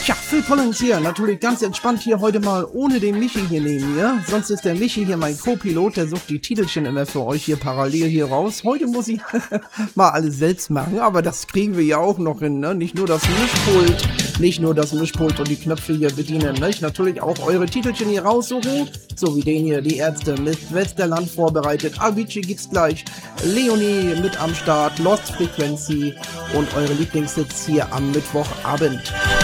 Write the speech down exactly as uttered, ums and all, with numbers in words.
Tja, Phil Collins hier, natürlich ganz entspannt hier heute mal ohne den Michi hier neben mir. Sonst ist der Michi hier mein Co-Pilot, der sucht die Titelchen immer für euch hier parallel hier raus. Heute muss ich mal alles selbst machen, aber das kriegen wir ja auch noch hin, ne? Nicht nur das Mischpult, nicht nur das Mischpult und die Knöpfe hier bedienen, ne? Natürlich auch eure Titelchen hier raussuchen, so wie den hier, die Ärzte mit Westerland vorbereitet. Avicii gibt's gleich, Leonie mit am Start, Lost Frequency und eure Lieblingssitz hier am Mittwochabend.